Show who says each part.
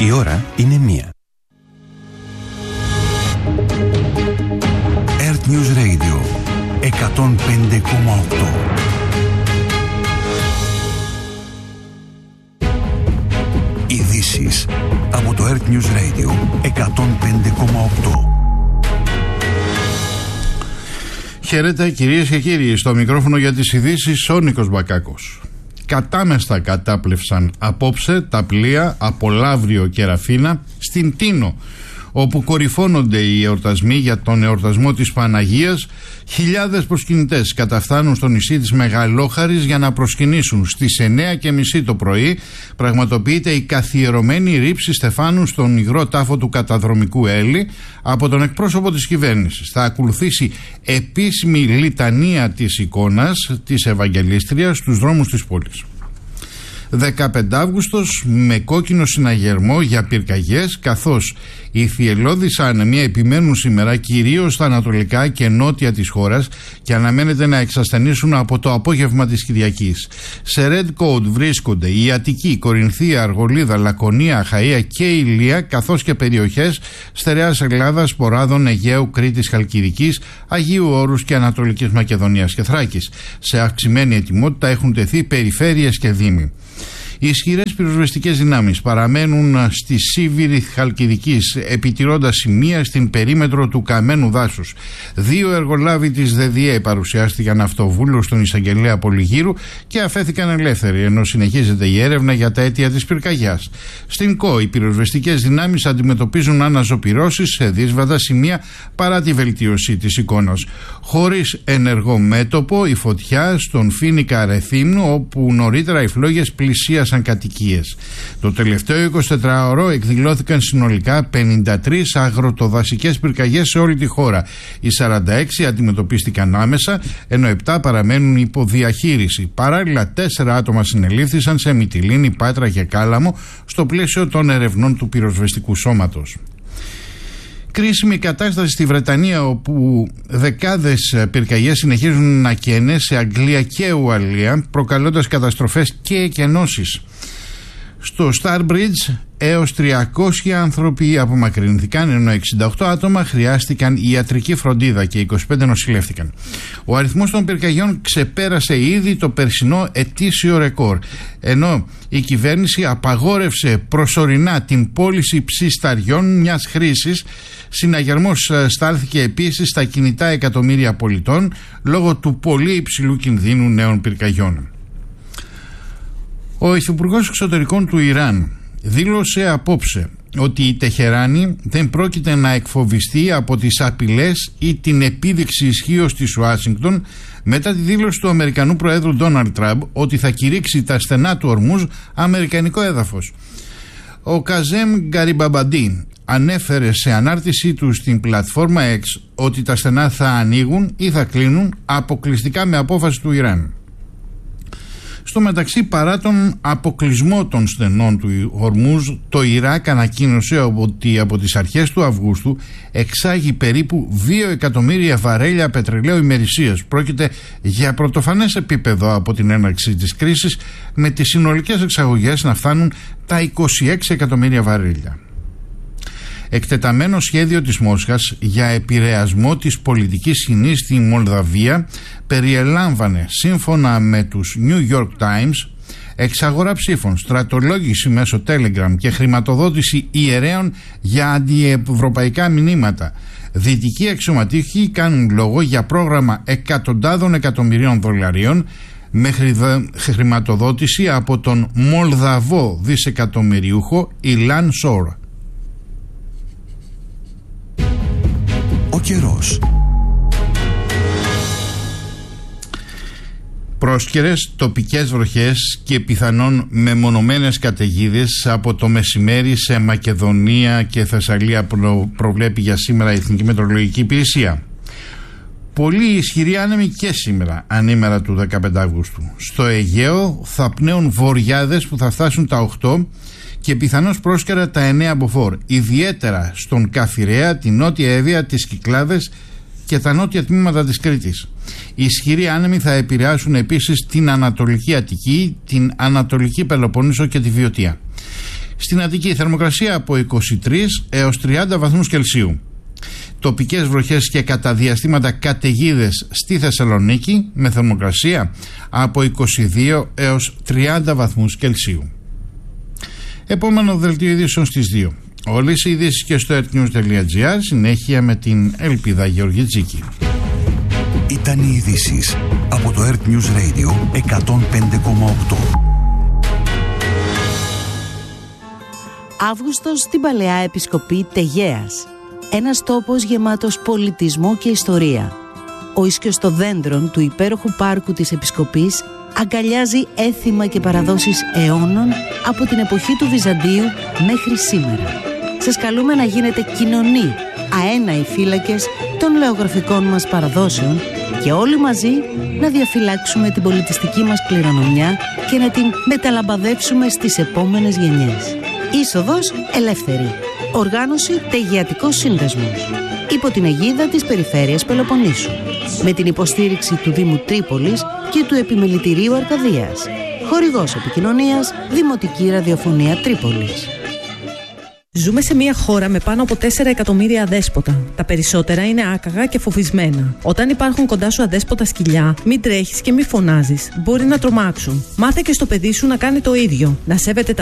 Speaker 1: Η ώρα είναι 1. Earth News Radio 105,8. Ειδήσεις από το Earth News Radio 105,8.
Speaker 2: Χαίρετε κυρίες και κύριοι, στο μικρόφωνο για τις ειδήσεις ο Νίκος Μπακάκος. Κατάμεστα κατάπλευσαν απόψε τα πλοία από Λαύριο και Ραφίνα στην Τίνο, όπου κορυφώνονται οι εορτασμοί για τον εορτασμό της Παναγίας. Χιλιάδες προσκυνητές καταφθάνουν στο νησί της Μεγαλόχαρης για να προσκυνήσουν. Στις 9:30 το πρωί πραγματοποιείται η καθιερωμένη ρήψη στεφάνου στον υγρό τάφο του καταδρομικού Έλλη από τον εκπρόσωπο της κυβέρνησης. Θα ακολουθήσει επίσημη λιτανία της εικόνας της Ευαγγελίστριας στους δρόμους της πόλης. 15 Αύγουστος με κόκκινο συναγερμό για πυρκαγιές, καθώς οι θυελλώδεις άνεμοι επιμένουν σήμερα κυρίως στα ανατολικά και νότια της χώρας και αναμένεται να εξασθενήσουν από το απόγευμα της Κυριακής. Σε Red Code βρίσκονται η Αττική, Κορινθία, Αργολίδα, Λακωνία, Αχαΐα και Ηλία, καθώς και περιοχές στερεάς Ελλάδας, Ποράδων, Αιγαίου, Κρήτης, Χαλκιδικής, Αγίου Όρους και Ανατολικής Μακεδονίας και Θράκης. Σε αυξημένη ετοιμότητα έχουν τεθεί περιφέρειες και δήμοι. Οι ισχυρές πυροσβεστικές δυνάμεις παραμένουν στη Σίβηρη Χαλκιδικής, επιτηρώντας σημεία στην περίμετρο του Καμένου δάσους. 2 εργολάβοι της ΔΔΕ παρουσιάστηκαν αυτοβούλους στον εισαγγελέα Πολυγύρου και αφέθηκαν ελεύθεροι, ενώ συνεχίζεται η έρευνα για τα αίτια της πυρκαγιάς. Στην ΚΟ, οι πυροσβεστικές δυνάμεις αντιμετωπίζουν αναζωπυρώσεις σε δύσβατα σημεία παρά τη βελτίωση της εικόνας. Χωρίς ενεργό μέτωπο, η φωτιά στον Φοίνικα Ρεθύμνου, όπου νωρίτερα οι φλόγες πλησίασαν κατοικίες. Το τελευταίο 24ωρο εκδηλώθηκαν συνολικά 53 αγροτοδασικές πυρκαγιές σε όλη τη χώρα. Οι 46 αντιμετωπίστηκαν άμεσα, ενώ 7 παραμένουν υπό διαχείριση. Παράλληλα, 4 άτομα συνελήφθησαν σε Μυτιλήνη, Πάτρα και Κάλαμο στο πλαίσιο των ερευνών του πυροσβεστικού σώματος. Κρίσιμη κατάσταση στη Βρετανία, όπου δεκάδες πυρκαγιές συνεχίζουν να καίνε σε Αγγλία και Ουαλία, προκαλώντας καταστροφές και εκενώσεις. Στο Starbridge έως 300 άνθρωποι απομακρυνθήκαν, ενώ 68 άτομα χρειάστηκαν ιατρική φροντίδα και 25 νοσηλεύτηκαν. Ο αριθμός των πυρκαγιών ξεπέρασε ήδη το περσινό ετήσιο ρεκόρ, ενώ η κυβέρνηση απαγόρευσε προσωρινά την πώληση ψισταριών μιας χρήσης. Συναγερμός στάλθηκε επίσης στα κινητά εκατομμύρια πολιτών λόγω του πολύ υψηλού κινδύνου νέων πυρκαγιών. Ο Υφυπουργός Εξωτερικών του Ιράν δήλωσε απόψε ότι η Τεχεράνη δεν πρόκειται να εκφοβιστεί από τις απειλές ή την επίδειξη ισχύως της Ουάσιγκτον μετά τη δήλωση του Αμερικανού Προέδρου Ντόναλντ Τραμπ ότι θα κηρύξει τα στενά του Ορμούζ αμερικανικό έδαφος. Ο Καζέμ Γκαριμπαμπαντή ανέφερε σε ανάρτησή του στην πλατφόρμα X ότι τα στενά θα ανοίγουν ή θα κλείνουν αποκλειστικά με απόφαση του Ιράν. Στο μεταξύ, παρά τον αποκλεισμό των στενών του Ορμούζ, το Ιράκ ανακοίνωσε ότι από τις αρχές του Αυγούστου εξάγει περίπου 2 εκατομμύρια βαρέλια πετρελαίου ημερησίως. Πρόκειται για πρωτοφανές επίπεδο από την έναρξη της κρίσης, με τις συνολικές εξαγωγές να φτάνουν τα 26 εκατομμύρια βαρέλια. Εκτεταμένο σχέδιο της Μόσχας για επηρεασμό της πολιτικής σκηνής στη Μολδαβία περιελάμβανε, σύμφωνα με τους New York Times, εξαγορά ψήφων, στρατολόγηση μέσω Telegram και χρηματοδότηση ιερέων για αντιευρωπαϊκά μηνύματα. Δυτικοί αξιωματούχοι κάνουν λόγο για πρόγραμμα εκατοντάδων εκατομμυρίων δολαρίων με χρηματοδότηση από τον Μολδαβό δισεκατομμυριούχο Ιλάν Σόρ.
Speaker 1: Ο καιρός.
Speaker 2: Πρόσκαιρες τοπικές βροχές και πιθανόν μεμονωμένες καταιγίδες από το μεσημέρι σε Μακεδονία και Θεσσαλία προβλέπει για σήμερα η Εθνική Μετεωρολογική Υπηρεσία. Πολύ ισχυροί άνεμοι και σήμερα, ανήμερα του 15 Αυγούστου. Στο Αιγαίο θα πνέουν βοριάδες που θα φτάσουν τα 8 και πιθανώς πρόσκαιρα τα 9 μποφόρ, ιδιαίτερα στον Καφιρέα, την Νότια Εύβοια, τις Κυκλάδες και τα νότια τμήματα της Κρήτης. Οι ισχυροί άνεμοι θα επηρεάσουν επίσης την Ανατολική Αττική, την Ανατολική Πελοπόννησο και τη Βιωτία. Στην Αττική θερμοκρασία από 23 έως 30 βαθμούς Κελσίου. Τοπικές βροχές και κατά διαστήματα καταιγίδες στη Θεσσαλονίκη με θερμοκρασία από 22 έως 30 βαθμούς Κελσίου. Επόμενο δελτίο ειδήσεων στις 2. Όλες οι ειδήσεις και στο earthnews.gr, συνέχεια με την Ελπίδα Γεωργιτζίκη.
Speaker 1: Ήταν οι ειδήσεις από το Earth News Radio 105,8.
Speaker 3: Αύγουστος στην Παλαιά Επισκοπή Τεγέας. Ένας τόπος γεμάτος πολιτισμό και ιστορία. Ο Ισκιοστοδέντρων του υπέροχου πάρκου της Επισκοπής αγκαλιάζει έθιμα και παραδόσεις αιώνων από την εποχή του Βυζαντίου μέχρι σήμερα. Σας καλούμε να γίνετε κοινωνοί, αέναοι φύλακες των λεωγραφικών μας παραδόσεων και όλοι μαζί να διαφυλάξουμε την πολιτιστική μας κληρονομιά και να την μεταλαμπαδεύσουμε στις επόμενες γενιές. Είσοδος ελεύθερη. Οργάνωση Τεγεατικός Σύνδεσμος. Υπό την αιγίδα της Περιφέρειας Πελοποννήσου. Με την υποστήριξη του Δήμου Τρίπολης και του Επιμελητηρίου Αρκαδίας. Χορηγός επικοινωνίας Δημοτική Ραδιοφωνία Τρίπολης.
Speaker 4: Ζούμε σε μια χώρα με πάνω από 4 εκατομμύρια αδέσποτα. Τα περισσότερα είναι άκαγα και φοβισμένα. Όταν υπάρχουν κοντά σου αδέσποτα σκυλιά, μην τρέχεις και μην φωνάζεις. Μπορεί να τρομάξουν. Μάθε και στο παιδί σου να κάνει το ίδιο. Να σέβεται τα